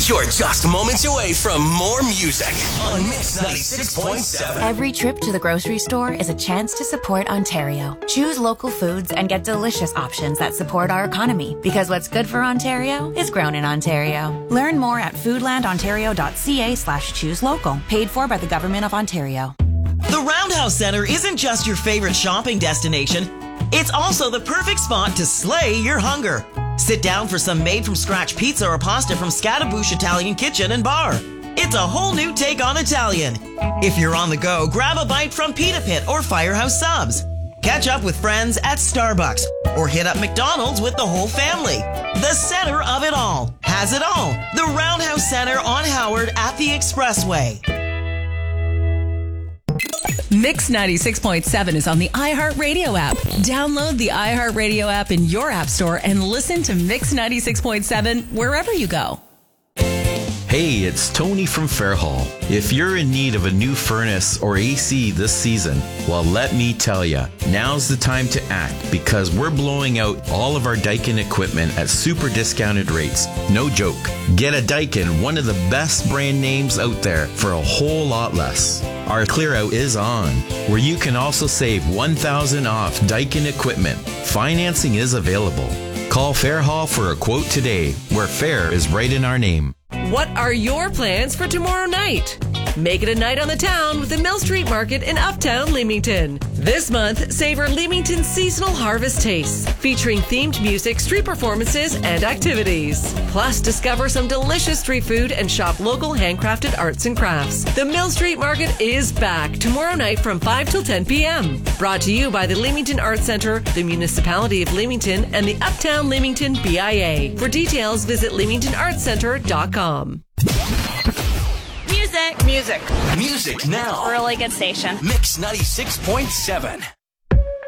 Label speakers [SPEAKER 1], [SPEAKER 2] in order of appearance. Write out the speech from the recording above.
[SPEAKER 1] You're just moments away from more music on Mix 96.7.
[SPEAKER 2] Every trip to the grocery store is a chance to support Ontario. Choose local foods and get delicious options that support our economy, because what's good for Ontario is grown in Ontario. Learn more at foodlandontario.ca/choose local. Paid for by the Government of Ontario.
[SPEAKER 3] The Roundhouse Centre isn't just your favorite shopping destination. It's also the perfect spot to slay your hunger. Sit down for some made-from-scratch pizza or pasta from Scattaboosh Italian Kitchen and Bar. It's a whole new take on Italian. If you're on the go, grab a bite from Pita Pit or Firehouse Subs. Catch up with friends at Starbucks or hit up McDonald's with the whole family. The center of it all has it all. The Roundhouse Centre on Howard at the Expressway.
[SPEAKER 4] Mix 96.7 is on the iHeartRadio app. Download the iHeartRadio app in your app store and listen to Mix 96.7 wherever you go.
[SPEAKER 5] Hey, it's Tony from Fairhall. If you're in need of a new furnace or AC this season, well, let me tell you, now's the time to act, because we're blowing out all of our Daikin equipment at super discounted rates. No joke. Get a Daikin, one of the best brand names out there, for a whole lot less. Our clear out is on, where you can also save $1,000 off Daikin equipment. Financing is available. Call Fairhall for a quote today, where fair is right in our name.
[SPEAKER 6] What are your plans for tomorrow night? Make it a night on the town with the Mill Street Market in Uptown Leamington. This month, savor Leamington's seasonal harvest tastes, featuring themed music, street performances, and activities. Plus, discover some delicious street food and shop local handcrafted arts and crafts. The Mill Street Market is back tomorrow night from 5 till 10 p.m. Brought to you by the Leamington Arts Centre, the Municipality of Leamington, and the Uptown Leamington BIA. For details, visit leamingtonartscentre.com.
[SPEAKER 7] Music.
[SPEAKER 1] Music now.
[SPEAKER 7] Really good station.
[SPEAKER 1] Mix 96.7.